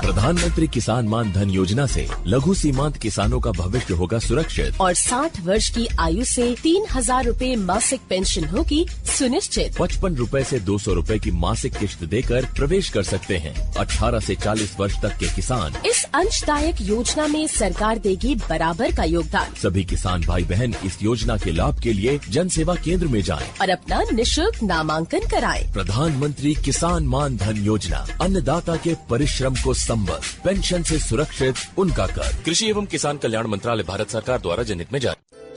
प्रधानमंत्री किसान मान धन योजना से लघु सीमांत किसानों का भविष्य होगा सुरक्षित और 60 वर्ष की आयु से 3,000 रूपए मासिक पेंशन होगी सुनिश्चित। 55 रूपए से 200 रूपए की मासिक किश्त देकर प्रवेश कर सकते हैं। 18 से 40 वर्ष तक के किसान इस अंशदायक योजना में सरकार देगी बराबर का योगदान। सभी किसान भाई बहन इस योजना के लाभ के लिए जन सेवा केंद्र में जाएं और अपना निःशुल्क नामांकन कराएं। प्रधानमंत्री किसान मान धन योजना, अन्नदाता के परिश्रम को संबल, पेंशन से सुरक्षित उनका कर। कृषि एवं किसान कल्याण मंत्रालय, भारत सरकार द्वारा जनहित में जारी।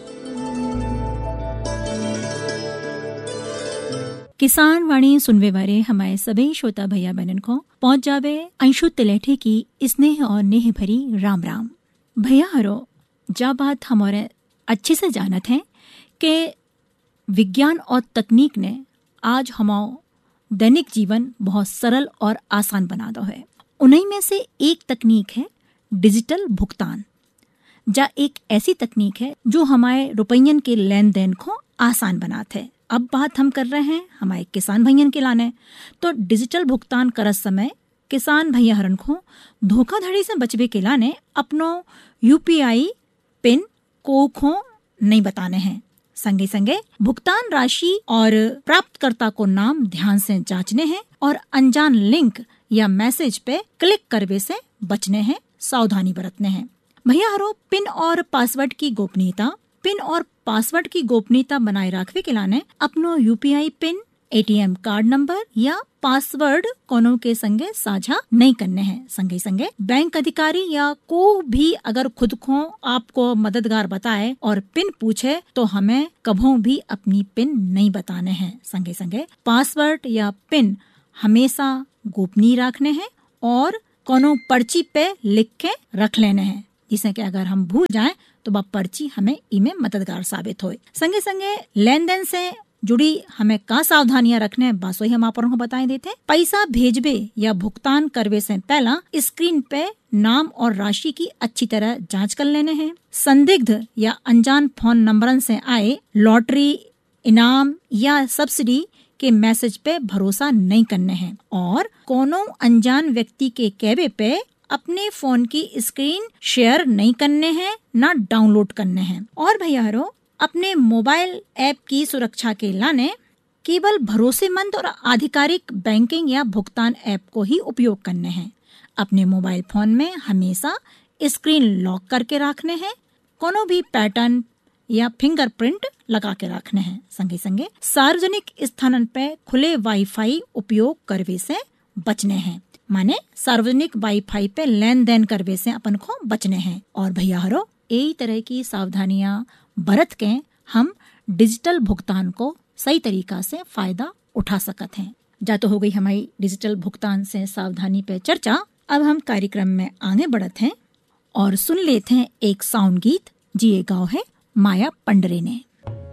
किसान वाणी सुनवे वाले हमारे सभी श्रोता भैया बहन को पहुंच जावे अंशु तिलेठी की स्नेह और नेह भरी राम राम। भैया हरो जा बात हमारे अच्छे से जानत हैं कि विज्ञान और तकनीक ने आज हमारा दैनिक जीवन बहुत सरल और आसान बना दो है। उन्हीं में से एक तकनीक है डिजिटल भुगतान, जा एक ऐसी तकनीक है जो हमारे रुपयन के लेन देन को आसान बनाते है। अब बात हम कर रहे हैं हमारे किसान भैयन के लाने, तो डिजिटल भुगतान करत समय किसान भैया हरन को धोखाधड़ी से बचवे के लाने अपनो UPI पिन को नहीं बताने हैं। संगे संगे भुगतान राशि और प्राप्तकर्ता को नाम ध्यान से जांचने हैं और अनजान लिंक या मैसेज पे क्लिक करवे से बचने हैं, सावधानी बरतने हैं। भैया हरो पिन और पासवर्ड की गोपनीयता बनाए रखवे के लाने अपनो UPI pin, ATM card number या पासवर्ड कोनो के संगे साझा नहीं करने हैं। संगे संगे बैंक अधिकारी या को भी अगर खुद को आपको मददगार बताए और पिन पूछे तो हमें कभों भी अपनी पिन नहीं बताने हैं। संगे संगे पासवर्ड या पिन हमेशा गोपनीय रखने हैं और कोनो पर्ची पे लिख के रख लेने हैं, जिससे कि अगर हम भूल जाएं तो वह पर्ची हमें इमे मददगार साबित होए। संगे संगे लेन देन से जुड़ी हमें का सावधानियां रखने हैं बस वही हम आप को बताए देते हैं। पैसा भेजबे या भुगतान करवे से पहला स्क्रीन पे नाम और राशि की अच्छी तरह जांच कर लेने हैं। संदिग्ध या अनजान फोन नंबरन से आए लॉटरी, इनाम या सब्सिडी के मैसेज पे भरोसा नहीं करने हैं और कोनो अनजान व्यक्ति के कहवे पे अपने फोन की स्क्रीन शेयर नहीं करने हैं, ना डाउनलोड करने हैं। और भैया हरो अपने मोबाइल ऐप की सुरक्षा के लाने केवल भरोसेमंद और आधिकारिक बैंकिंग या भुगतान ऐप को ही उपयोग करने हैं। अपने मोबाइल फोन में हमेशा स्क्रीन लॉक करके रखने हैं, कोनो भी पैटर्न या फिंगरप्रिंट लगा के रखने हैं। संगे संगे सार्वजनिक स्थानन पे खुले वाईफाई उपयोग करवे से बचने हैं, माने सार्वजनिक वाईफाई पे लेन देन करवे से अपन को बचने हैं। और भैया हरो यही तरह की सावधानियां बरत के हम डिजिटल भुगतान को सही तरीका से फायदा उठा सकते हैं। जा तो हो गई हमारी डिजिटल भुगतान से सावधानी पे चर्चा। अब हम कार्यक्रम में आगे बढ़ते हैं और सुन लेते हैं एक साउंड गीत, जी ये गाँव है माया पंडरे ने।